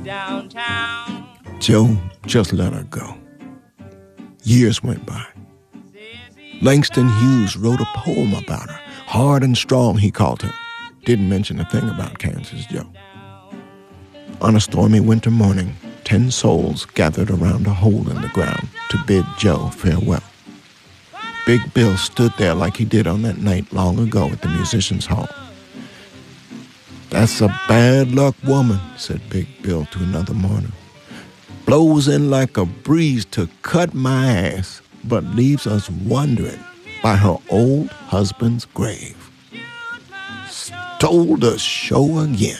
downtown. Joe just let her go. Years went by. Langston Hughes wrote a poem about her. Hard and strong, he called her. Didn't mention a thing about Kansas Joe. On a stormy winter morning, 10 souls gathered around a hole in the ground to bid Joe farewell. Big Bill stood there like he did on that night long ago at the Musicians' Hall. "That's a bad luck woman," said Big Bill to another mourner. "Blows in like a breeze to cut my ass, but leaves us wondering by her old husband's grave. Stole the show again."